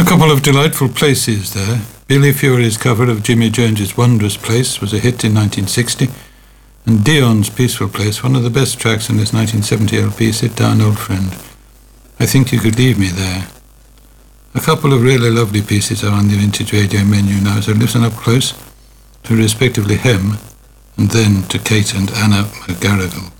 couple of delightful places there. Billy Fury's cover of Jimmy Jones's Wondrous Place was a hit in 1960, and Dion's Peaceful Place, one of the best tracks in this 1970 LP, Sit Down Old Friend. I Think You Could Leave Me There. A couple of really lovely pieces are on the Vintage Radio menu now, so listen up close to respectively Hem and then to Kate and Anna McGarrigle.